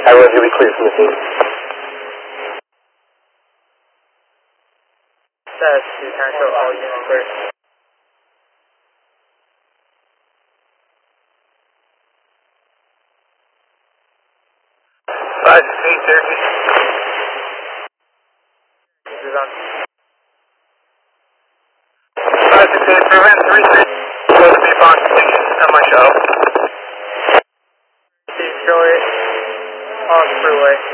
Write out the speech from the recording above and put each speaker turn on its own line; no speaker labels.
Everyone will be clear from the scene.
Status 2, cancel all units clear.
Prevent 3-3. Go to be on station at my shuttle.
Detroit, on the freeway.